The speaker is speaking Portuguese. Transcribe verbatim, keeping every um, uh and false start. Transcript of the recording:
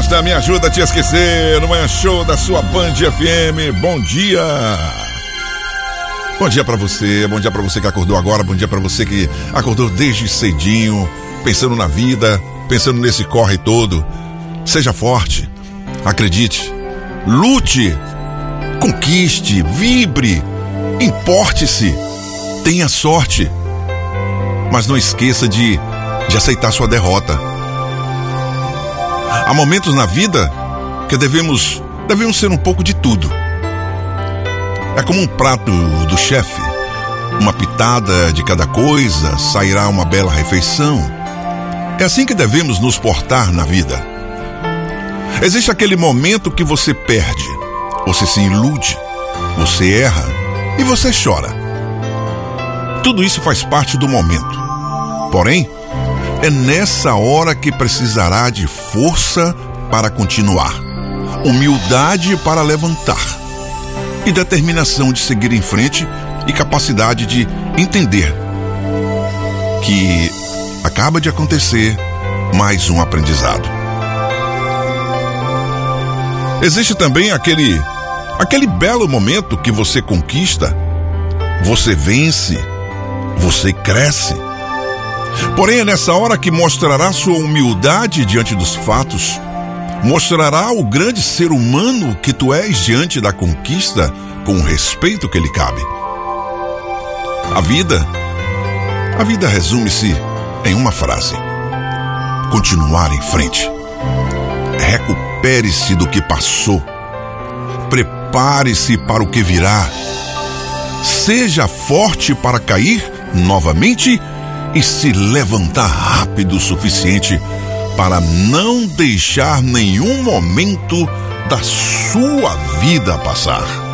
Batista, me ajuda a te esquecer. No Manhã Show da sua Band F M. Bom dia. Bom dia pra você, bom dia pra você que acordou agora, bom dia pra você que acordou desde cedinho, pensando na vida, pensando nesse corre todo. Seja forte, acredite, lute, conquiste, vibre, importe-se, tenha sorte. Mas não esqueça de, de aceitar sua derrota. Há momentos na vida que devemos, devemos ser um pouco de tudo. É como um prato do chefe. Uma pitada de cada coisa, sairá uma bela refeição. É assim que devemos nos portar na vida. Existe aquele momento que você perde, você se ilude, você erra e você chora. Tudo isso faz parte do momento. Porém, é nessa hora que precisará de força para continuar, humildade para levantar e determinação de seguir em frente e capacidade de entender que acaba de acontecer mais um aprendizado. Existe também aquele, aquele belo momento que você conquista, você vence, você cresce. Porém, é nessa hora que mostrará sua humildade diante dos fatos, mostrará o grande ser humano que tu és diante da conquista com o respeito que lhe cabe. A vida, a vida resume-se em uma frase: continuar em frente. Recupere-se do que passou. Prepare-se para o que virá. Seja forte para cair novamente e se levantar rápido o suficiente para não deixar nenhum momento da sua vida passar.